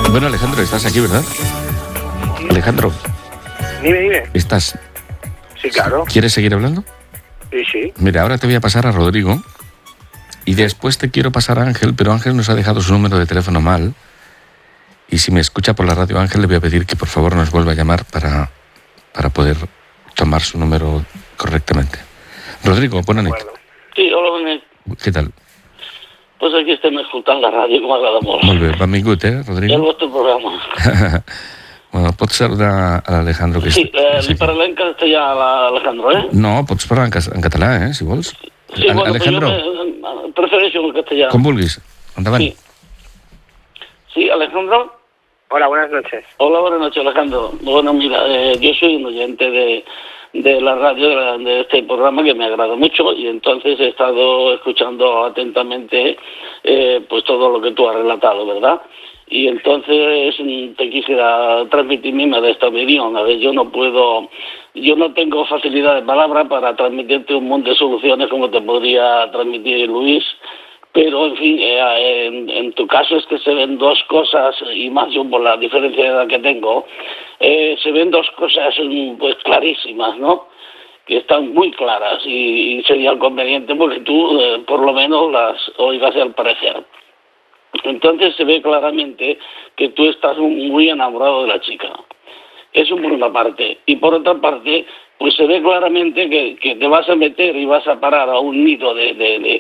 Bueno, Alejandro, estás aquí, ¿verdad? Alejandro. Dime. ¿Estás? Sí, claro. ¿Quieres seguir hablando? Sí. Mira, ahora te voy a pasar a Rodrigo y después te quiero pasar a Ángel, pero Ángel nos ha dejado su número de teléfono mal y si me escucha por la radio Ángel le voy a pedir que por favor nos vuelva a llamar para poder tomar su número correctamente. Rodrigo, buenas noches. Sí, hola, bonet. Què tal? Pues aquí estem escoltant la ràdio, que m'agrada molt. Molt bé, benvingut, Rodrigo? El vostre programa. Bueno, pots saludar a l'Alejandro que sí, li parlem en castellà a l'Alejandro, No, pots parlar en català, si vols. Sí, bueno, Alejandro, jo prefereixo el castellà. com vulguis, endavant. Sí, Alejandro. Hola, buenas noches. Hola, buenas noches, Alejandro. Bueno, mira, yo soy un oyente de la radio, de este programa que me agrada mucho y entonces he estado escuchando atentamente pues todo lo que tú has relatado, ¿verdad? Y entonces te quisiera transmitir mi modesta opinión. A ver, yo no tengo facilidad de palabra para transmitirte un montón de soluciones como te podría transmitir Luis, pero en fin, en tu caso es que se ven dos cosas, y más yo por la diferencia de edad que tengo, se ven dos cosas pues clarísimas, ¿no? Que están muy claras y sería conveniente porque tú por lo menos las oigas al parecer. Entonces se ve claramente que tú estás muy enamorado de la chica. Eso por una parte. Y por otra parte, pues se ve claramente que te vas a meter y vas a parar a un nido de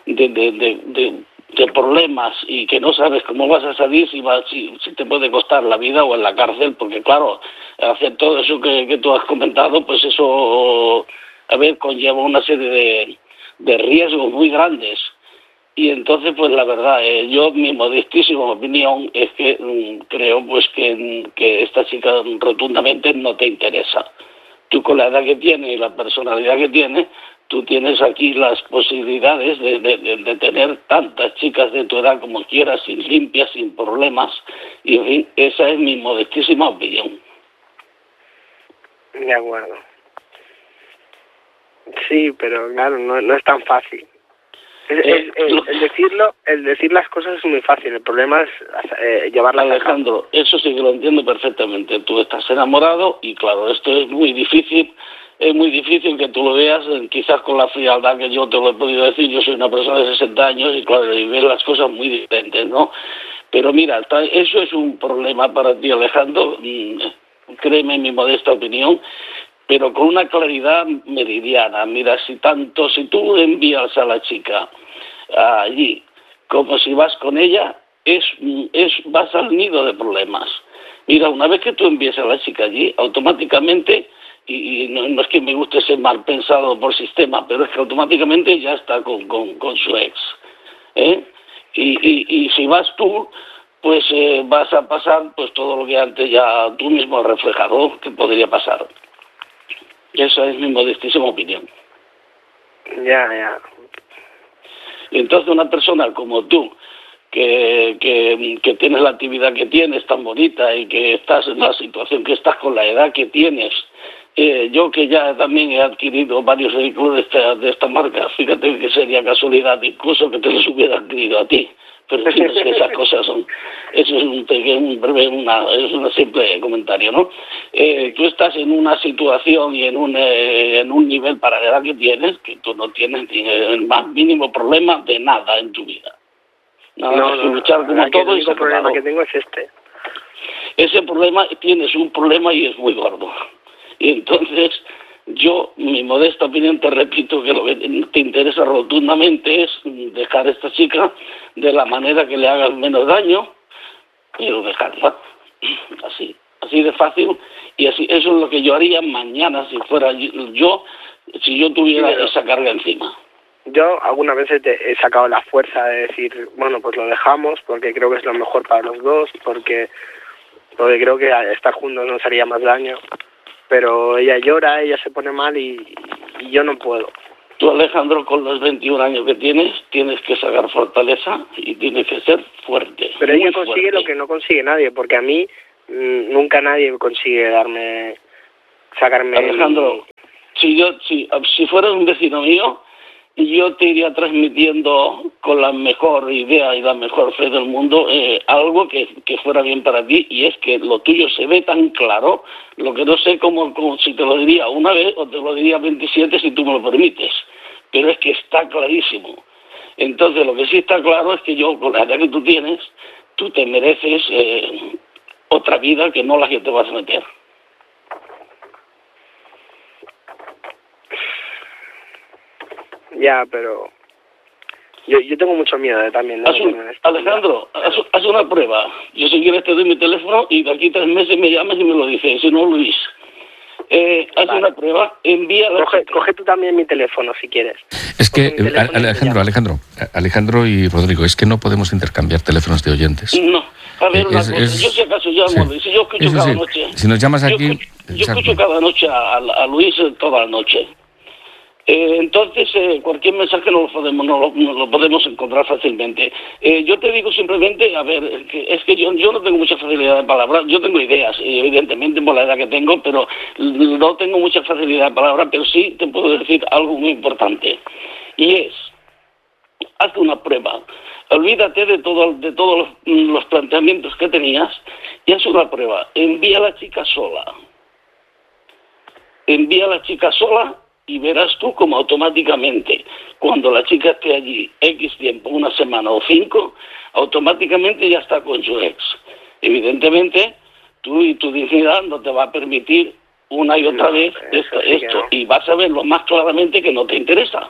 problemas y que no sabes cómo vas a salir, si te puede costar la vida o en la cárcel, porque claro, hacer todo eso que tú has comentado, pues eso, conlleva una serie de riesgos muy grandes. Y entonces, pues la verdad, yo, mi modestísima opinión es que creo pues que esta chica rotundamente no te interesa. Tú con la edad que tienes y la personalidad que tienes, tú tienes aquí las posibilidades de tener tantas chicas de tu edad como quieras, sin limpias, sin problemas, y en fin, esa es mi modestísima opinión. De acuerdo. Sí, pero claro, no es tan fácil. El decir las cosas es muy fácil, el problema es llevarlas a cabo. Alejandro, eso sí que lo entiendo perfectamente. Tú estás enamorado y claro, esto es muy difícil que tú lo veas, quizás con la frialdad que yo te lo he podido decir. Yo soy una persona de 60 años y claro, y ves las cosas muy diferentes, ¿no? Pero mira, eso es un problema para ti, Alejandro, créeme en mi modesta opinión, pero con una claridad meridiana. Mira, si tú envías a la chica allí como si vas con ella, vas al nido de problemas. Mira, una vez que tú envíes a la chica allí, automáticamente, y no es que me guste ser mal pensado por sistema, pero es que automáticamente ya está con su ex. Y si vas tú, pues vas a pasar pues todo lo que antes ya tú mismo has reflejado que podría pasar. Esa es mi modestísima opinión. Ya. Y entonces una persona como tú, que tienes la actividad que tienes tan bonita y que estás en la situación que estás con la edad que tienes, yo que ya también he adquirido varios vehículos de esta marca, fíjate que sería casualidad incluso que te los hubiera adquirido a ti. Pero en fin, es que esas cosas eso es un simple comentario, ¿no? Tú estás en una situación y en un nivel para la edad que tienes, que tú no tienes ni el más mínimo problema de nada en tu vida. Nada más que luchar como todo. El único problema que tengo es este. Ese problema, tienes un problema y es muy gordo. Y entonces, yo, mi modesta opinión, te repito que lo que te interesa rotundamente es dejar a esta chica de la manera que le haga menos daño, pero dejarla así de fácil, y así. Eso es lo que yo haría mañana si fuera yo, si yo tuviera esa carga encima. Yo algunas veces he sacado la fuerza de decir, bueno, pues lo dejamos porque creo que es lo mejor para los dos, porque creo que estar juntos nos haría más daño. Pero ella llora, ella se pone mal y yo no puedo. Tú, Alejandro, con los 21 años que tienes que sacar fortaleza y tienes que ser fuerte. Pero ella consigue lo que no consigue nadie, porque a mí nunca nadie consigue sacarme... Alejandro, si fueras un vecino mío, y yo te iría transmitiendo con la mejor idea y la mejor fe del mundo algo que fuera bien para ti, y es que lo tuyo se ve tan claro, lo que no sé cómo si te lo diría una vez o te lo diría 27 si tú me lo permites, pero es que está clarísimo. Entonces lo que sí está claro es que yo, con la edad que tú tienes, tú te mereces otra vida que no la que te vas a meter. Ya, pero yo tengo mucho miedo también. ¿No? Alejandro, haz una prueba. Yo si quieres te doy mi teléfono y de aquí 3 meses me llamas y me lo dices. Si no, Luis, haz una prueba, envíala. Coge tú también mi teléfono si quieres. Es que, Alejandro y Rodrigo, es que no podemos intercambiar teléfonos de oyentes. No. A ver, yo si acaso llamo, sí. Si yo escucho cada noche. Si nos llamas aquí... Yo escucho cada noche a Luis toda la noche. Entonces, cualquier mensaje no lo podemos encontrar fácilmente. Yo te digo simplemente, a ver, es que yo no tengo mucha facilidad de palabra. Yo tengo ideas, evidentemente, por la edad que tengo, pero no tengo mucha facilidad de palabra, pero sí te puedo decir algo muy importante. Y es, haz una prueba. Olvídate de todos los planteamientos que tenías y haz una prueba. Envía a la chica sola. Y verás tú como automáticamente, cuando la chica esté allí X tiempo, 1 semana o 5, automáticamente ya está con su ex. Evidentemente, tú y tu dignidad no te va a permitir una y otra vez esto, y vas a verlo más claramente que no te interesa.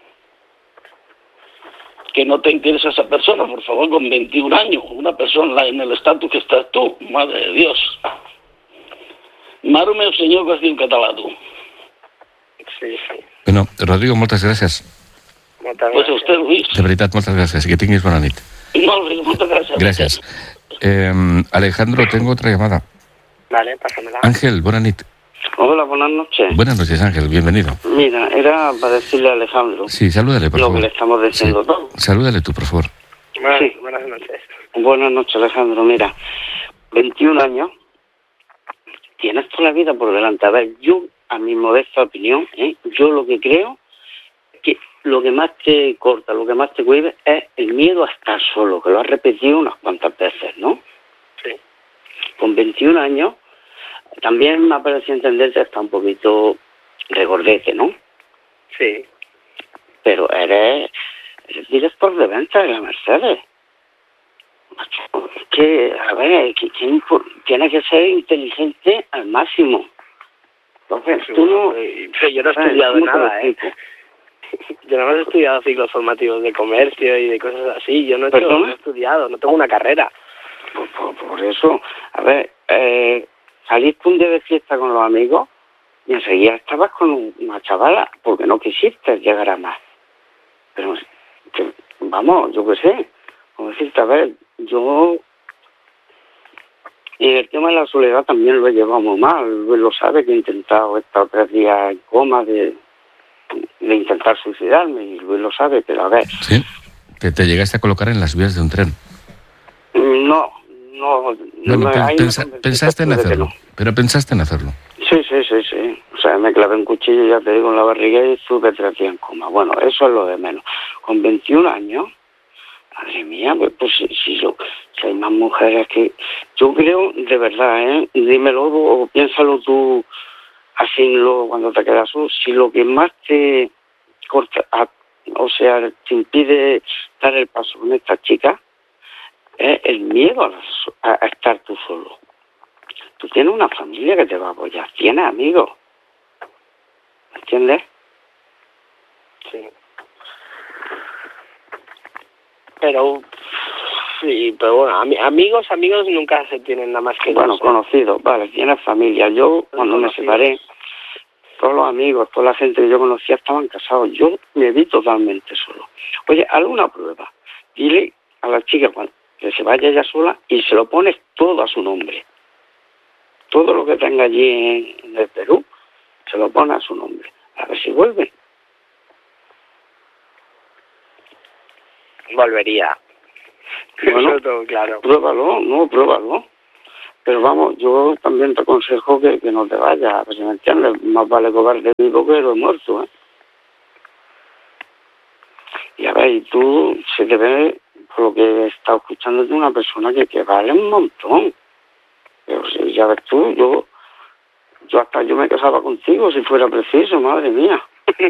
Que no te interesa esa persona, por favor, con 21 años, una persona en el estatus que estás tú, madre de Dios. Mare meu senyor, que es diu en català, tu. Sí. Bueno, Rodrigo, moltes gràcies. Pues a usted, Luis. De veritat, moltes gràcies. Que tinguis bona nit. Molt bé, moltes gràcies. Gracias. Alejandro, tengo otra llamada. Vale, pásamela. Ángel, buena nit. Hola, buenas noches. Buenas noches, Ángel, bienvenido. Mira, era para decirle a Alejandro. Sí, salúdale, por favor. Lo que le estamos diciendo todos. Salúdale tú, por favor. Buenas noches. Buenas noches, Alejandro. Mira, 21 años, tienes toda la vida por delante. A ver, yo, a mi modesta opinión, yo lo que creo que lo que más te corta, lo que más te cuida es el miedo a estar solo, que lo has repetido unas cuantas veces, ¿no? Sí. Con 21 años, también me ha parecido entender que está un poquito regordete, ¿no? Sí. Pero eres director de ventas de la Mercedes. Es que, a ver, tiene que ser inteligente al máximo. Entonces, tú no... Pero yo no he estudiado nada, Yo no he estudiado ciclos formativos de comercio y de cosas así. Yo no he estudiado, no tengo una carrera. Por eso, a ver, saliste un día de fiesta con los amigos y enseguida estabas con una chavala porque no quisiste llegar a más. Pero, vamos, yo qué sé, como decirte, a ver, yo... Y el tema de la soledad también lo he llevado muy mal. Luis lo sabe, que he intentado estar 3 días en coma de intentar suicidarme, y Luis lo sabe, pero a ver... Sí, que te llegaste a colocar en las vías de un tren. No. Bueno, pensaste en hacerlo, pero pensaste en hacerlo. Sí. O sea, me clavé un cuchillo, ya te digo, en la barriga y estuve 3 días en coma. Bueno, eso es lo de menos. Con 21 años, madre mía, pues si hay más mujeres que... Yo creo, de verdad, dímelo o piénsalo tú así cuando te quedas solo, si lo que más te corta, o sea, te impide dar el paso con esta chica, es el miedo a estar tú solo. Tú tienes una familia que te va a apoyar, tienes amigos, ¿me entiendes? Sí. Pero bueno, amigos nunca se tienen nada más que... Bueno, conocidos, vale, tienes familia. Yo, cuando me separé, todos los amigos, toda la gente que yo conocía estaban casados. Yo me vi totalmente solo. Oye, haz una prueba. Dile a la chica que se vaya ella sola y se lo pones todo a su nombre. Todo lo que tenga allí en el Perú, se lo pone a su nombre. A ver si vuelve. Volvería. Bueno, eso todo claro. Pruébalo. Pero vamos, yo también te aconsejo que no te vayas, a ver si me entiendes. Más vale cobarde vivo que lo muerto, ver, y tú se te ve, por lo que he estado escuchando, de una persona que vale un montón. Pero si ya ves tú, yo hasta yo me casaba contigo si fuera preciso, madre mía.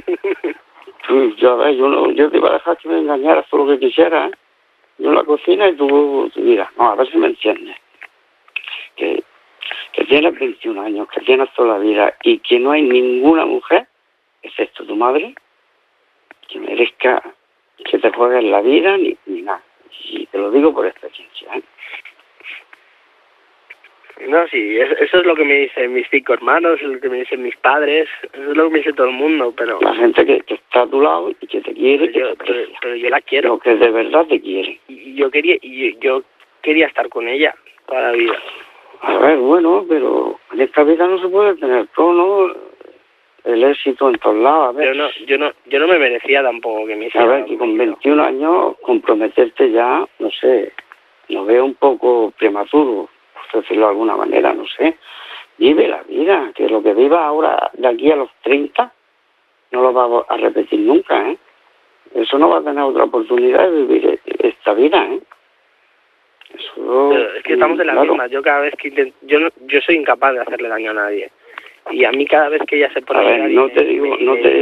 Yo te iba a dejar que me engañaras todo lo que quisieras, ¿eh? Yo en la cocina y tú, mira, no, a ver si me entiendes. Que tienes 21 años, que tienes toda la vida y que no hay ninguna mujer, excepto tu madre, que merezca que te juegues la vida ni nada. Y te lo digo por experiencia, ¿eh? No, sí, eso es lo que me dicen mis 5 hermanos, es lo que me dicen mis padres, eso es lo que me dice todo el mundo, pero... La gente que está a tu lado y que te quiere, pero yo la quiero. Lo que de verdad te quiere. Y yo quería estar con ella toda la vida. A ver, bueno, pero en esta vida no se puede tener todo, ¿no? El éxito en todos lados, a ver. Yo no me merecía tampoco que me hiciera... A ver, que con 21 años comprometerte ya, no sé, lo veo un poco prematuro, por decirlo de alguna manera, no sé. Vive la vida, que lo que viva ahora de aquí a los 30 no lo va a repetir nunca, ¿eh? Eso no va a tener otra oportunidad de vivir esta vida, ¿eh? Eso, pero es que estamos en la misma. Yo cada vez que intento... Yo soy incapaz de hacerle daño a nadie. Y a mí cada vez que ella se pone... A ver, no te digo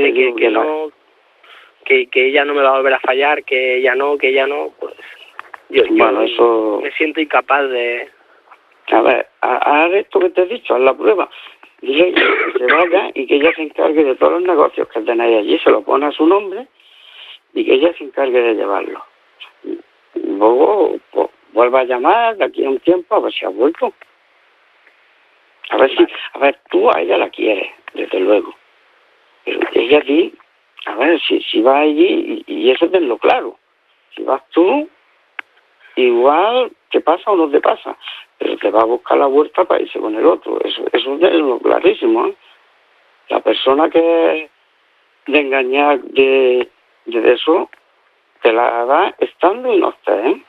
que ella no me va a volver a fallar, que ella no, pues... Yo me siento incapaz de... A ver, haz esto que te he dicho, haz la prueba. Dile que se vaya y que ella se encargue de todos los negocios que tenéis allí, se lo pone a su nombre y que ella se encargue de llevarlo. Luego, pues, vuelva a llamar de aquí a un tiempo a ver si ha vuelto. A ver, tú a ella la quieres, desde luego. Pero ella a ti, a ver, si va allí, y eso tenlo claro. Si vas tú, igual te pasa o no te pasa, pero te va a buscar la vuelta para irse con el otro. Eso es lo clarísimo, ¿eh? La persona que de engañar de eso, te la da estando y no esté, ¿eh?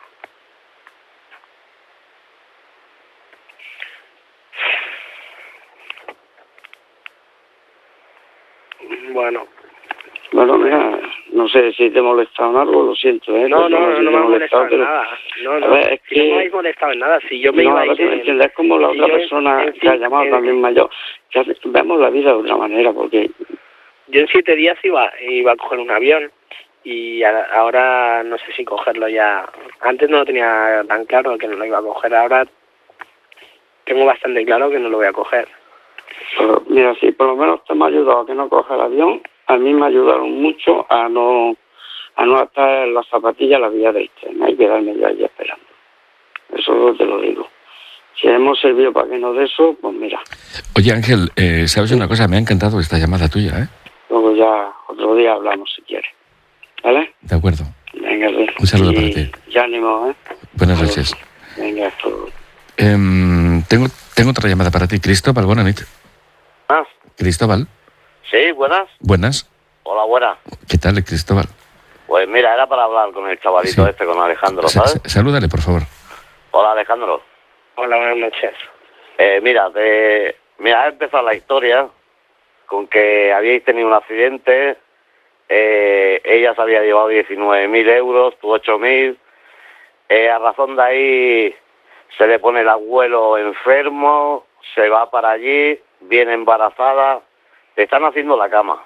Bueno, mira, no sé si te he molestado en algo, lo siento, ¿eh? No me ha molestado en nada. No me habéis molestado en nada. Si yo me iba a ir... Es como la otra persona que ha llamado también mayor. Que vemos la vida de otra manera, porque... Yo en 7 días iba a coger un avión y ahora no sé si cogerlo ya. Antes no lo tenía tan claro que no lo iba a coger. Ahora tengo bastante claro que no lo voy a coger. Pero mira, si por lo menos te me ha ayudado a que no coja el avión, a mí me ayudaron mucho a no estar en las zapatillas a la vía del tren. Hay que quedarme yo allí esperando. Eso te lo digo. Si hemos servido para que no de eso, pues mira. Oye, Ángel, ¿sabes una cosa? Me ha encantado esta llamada tuya, ¿eh? Luego ya otro día hablamos si quieres. ¿Vale? De acuerdo. Venga, sí. Un saludo para ti. Ya ánimo, ¿eh? Buenas noches. Venga, esto. Tengo otra llamada para ti. Cristóbal, buenas noches. ¿Ah? Cristóbal. Sí, buenas. Buenas. Hola, buenas. ¿Qué tal, Cristóbal? Pues mira, era para hablar con el chavalito Sí. con Alejandro, ¿sabes? Salúdale, por favor. Hola, Alejandro. Hola, buenas noches. Mira, ha empezado la historia con que habíais tenido un accidente, ella se había llevado 19.000 euros, tú 8.000, a razón de ahí se le pone el abuelo enfermo, se va para allí, viene embarazada, te están haciendo la cama.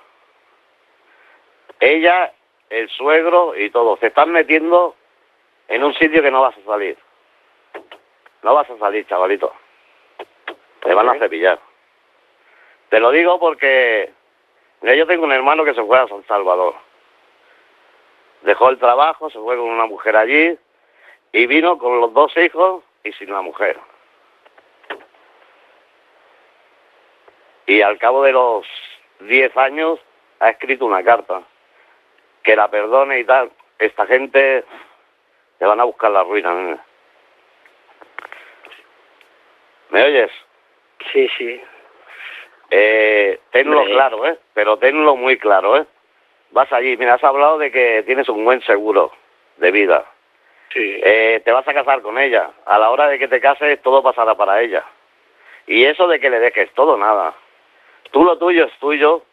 Ella, el suegro y todo, se están metiendo en un sitio que no vas a salir. No vas a salir, chavalito. Te van a cepillar. Te lo digo porque mira, yo tengo un hermano que se fue a San Salvador. Dejó el trabajo, se fue con una mujer allí y vino con los 2 hijos y sin la mujer. Y al cabo de los 10 años ha escrito una carta que la perdone y tal. Esta gente te van a buscar la ruina, nene. ¿Me oyes? Sí, sí. Tenlo claro, pero tenlo muy claro, Vas allí, mira, has hablado de que tienes un buen seguro de vida. Sí. Te vas a casar con ella. A la hora de que te cases, todo pasará para ella. Y eso de que le dejes todo, nada. Tú lo tuyo es tuyo